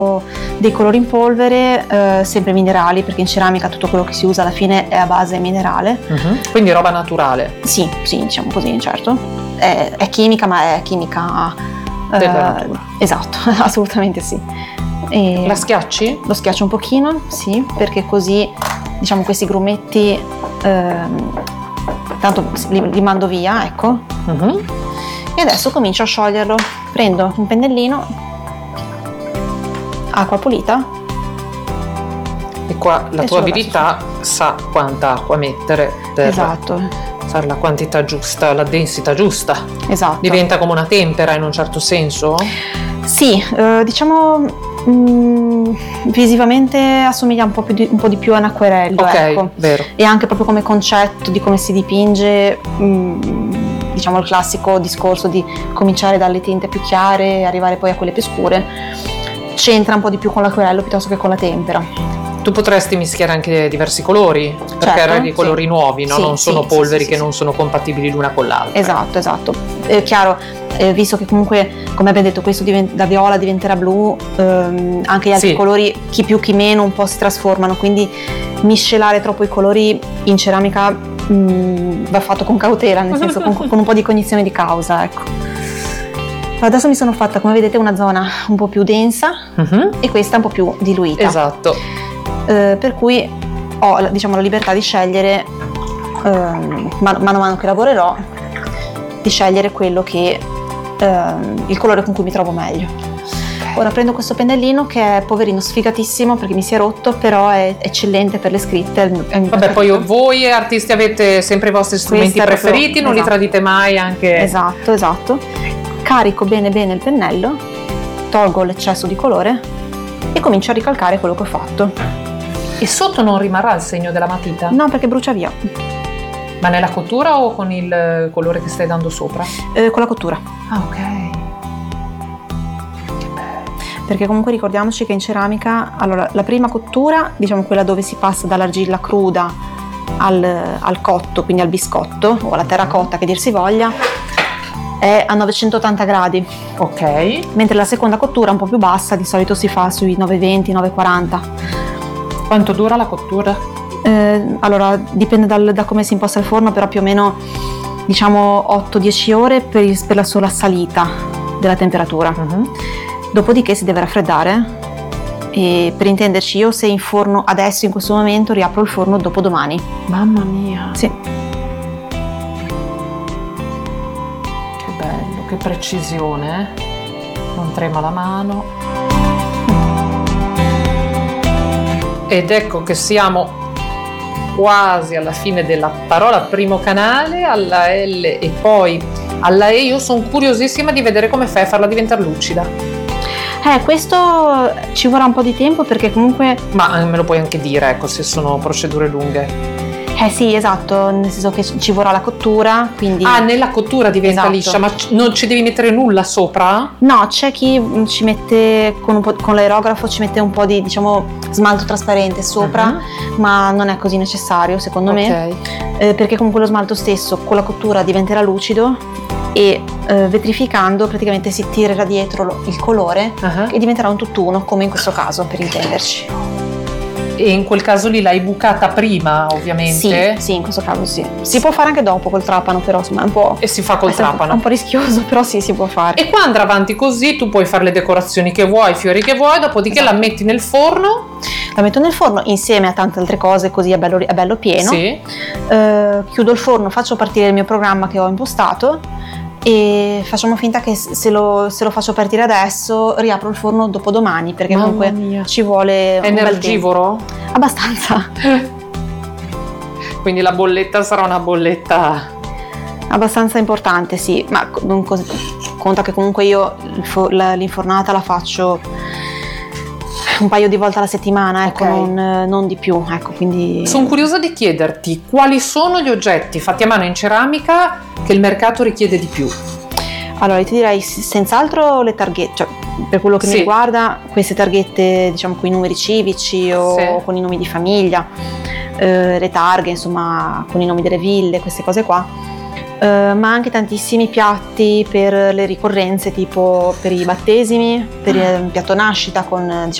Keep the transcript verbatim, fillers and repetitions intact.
dei colori in polvere, eh, sempre minerali, perché in ceramica tutto quello che si usa alla fine è a base minerale. Uh-huh. Quindi roba naturale. Sì, sì, diciamo così, certo. È, è chimica, ma è chimica della eh, natura. Esatto, assolutamente sì. E la schiacci? Lo schiaccio un pochino, sì, perché così diciamo questi grumetti ehm, tanto li, li mando via, ecco. Uh-huh. E adesso comincio a scioglierlo. Prendo un pennellino, acqua pulita. E qua la e tua abilità sa quanta acqua mettere per esatto. fare la quantità giusta, la densità giusta. Esatto. Diventa come una tempera in un certo senso? Sì, eh, diciamo mh, visivamente assomiglia un po' più di, un po' di più a un acquerello, ok, ecco. Vero. E anche proprio come concetto di come si dipinge, mh, diciamo il classico discorso di cominciare dalle tinte più chiare e arrivare poi a quelle più scure, c'entra un po' di più con l'acquerello piuttosto che con la tempera. Tu potresti mischiare anche diversi colori, perché certo, hai dei colori sì. nuovi, no? Sì, non sono sì, polveri sì, che sì, non sì. sono compatibili l'una con l'altra. Esatto, esatto. È chiaro, eh, visto che comunque, come abbiamo detto, questo divent- da viola diventerà blu, ehm, anche gli altri Sì. colori, chi più chi meno, un po' si trasformano, quindi miscelare troppo i colori in ceramica mh, va fatto con cautela, nel senso con, con un po' di cognizione di causa, ecco. Adesso mi sono fatta, come vedete, una zona un po' più densa uh-huh. e questa un po' più diluita. Esatto. Eh, per cui ho, diciamo, la libertà di scegliere, ehm, man, mano a mano che lavorerò, di scegliere quello che, ehm, il colore con cui mi trovo meglio. Ora prendo questo pennellino che è poverino sfigatissimo perché mi si è rotto, però è eccellente per le scritte. È il mio, è il mio Vabbè, poi preferito. voi artisti avete sempre i vostri strumenti Questo è proprio- preferiti, non li esatto. tradite mai anche. Esatto, esatto. Carico bene bene il pennello, tolgo l'eccesso di colore e comincio a ricalcare quello che ho fatto. E sotto non rimarrà il segno della matita? No, perché brucia via. Ma nella cottura o con il colore che stai dando sopra? Eh, con la cottura. Ah, ok. Perché comunque ricordiamoci che in ceramica, allora, la prima cottura, diciamo quella dove si passa dall'argilla cruda al, al cotto, quindi al biscotto o alla terracotta che dir si voglia, è a novecentottanta gradi. Ok. Mentre la seconda cottura, un po' più bassa, di solito si fa sui novecento novecentoquaranta. Quanto dura la cottura? Eh, allora, dipende dal, da come si imposta il forno, però più o meno diciamo otto dieci ore per, il, per la sola salita della temperatura. Uh-huh. Dopodiché si deve raffreddare e, per intenderci, io se in forno adesso in questo momento riapro il forno dopodomani. Mamma mia. Sì. Che bello, che precisione, eh? Non trema la mano. Ed ecco che siamo quasi alla fine della parola primo canale, alla L e poi alla E. Io sono curiosissima di vedere come fai a farla diventare lucida. Eh, questo ci vorrà un po' di tempo perché comunque... Ma me lo puoi anche dire, ecco, se sono procedure lunghe. Eh sì, esatto, nel senso che ci vorrà la cottura, quindi... Ah, nella cottura diventa Esatto. liscia, ma c- non ci devi mettere nulla sopra? No, c'è chi ci mette, con, un po', con l'aerografo ci mette un po' di, diciamo, smalto trasparente sopra, Uh-huh. ma non è così necessario secondo me, Ok. eh, perché comunque lo smalto stesso con la cottura diventerà lucido e eh, vetrificando praticamente si tirerà dietro lo- il colore Uh-huh. e diventerà un tutt'uno, come in questo caso, per intenderci. E in quel caso lì l'hai bucata prima, ovviamente? Sì, sì, in questo caso sì. Si può fare anche dopo col trapano, però insomma è un po'... E si fa col è sempre trapano. un po' rischioso, però sì, si può fare. E qua andrà avanti così, tu puoi fare le decorazioni che vuoi, i fiori che vuoi, dopodiché Esatto. la metti nel forno. La metto nel forno insieme a tante altre cose, così è bello, è bello pieno. Sì. Eh, chiudo il forno, faccio partire il mio programma che ho impostato e facciamo finta che se lo, se lo faccio partire adesso riapro il forno dopodomani, perché Mamma comunque mia. ci vuole È un bel energivoro? tempo. Abbastanza, Quindi la bolletta sarà una bolletta. abbastanza importante, sì, ma co- non cos- conta che comunque io il fo- la- l'infornata la faccio un paio di volte alla settimana, ecco, Ok. non, non di più, ecco, quindi... Sono curiosa di chiederti quali sono gli oggetti fatti a mano in ceramica che il mercato richiede di più. Allora, io ti direi s- senz'altro le targhette, cioè per quello che Sì. mi riguarda, queste targhette, diciamo, con i numeri civici o Sì. con i nomi di famiglia, eh, le targhe, insomma, con i nomi delle ville, queste cose qua. eh, ma anche tantissimi piatti per le ricorrenze, tipo per i battesimi, per il piatto nascita con, diciamo,